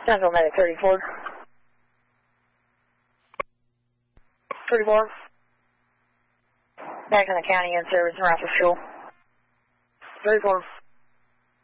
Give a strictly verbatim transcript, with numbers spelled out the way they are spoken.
Central Medic thirty-four. thirty-four. Back in the county in service and Rapid Fuel. thirty-four.